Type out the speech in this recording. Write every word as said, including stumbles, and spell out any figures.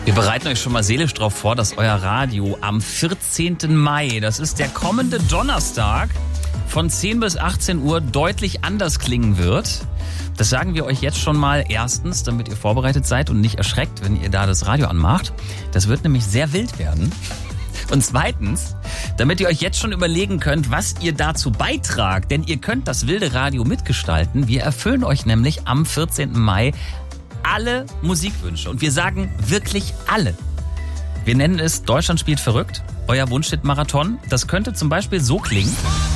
Wir bereiten euch schon mal seelisch drauf vor, dass euer Radio am vierzehnten Mai, das ist der kommende Donnerstag, von zehn bis achtzehn Uhr deutlich anders klingen wird. Das sagen wir euch jetzt schon mal erstens, damit ihr vorbereitet seid und nicht erschreckt, wenn ihr da das Radio anmacht. Das wird nämlich sehr wild werden. Und zweitens, damit ihr euch jetzt schon überlegen könnt, was ihr dazu beitragt, denn ihr könnt das wilde Radio mitgestalten. Wir erfüllen euch nämlich am vierzehnten Mai alle Musikwünsche. Und wir sagen wirklich alle. Wir nennen es Deutschland spielt verrückt, euer Wunschhit-Marathon. Das könnte zum Beispiel so klingen.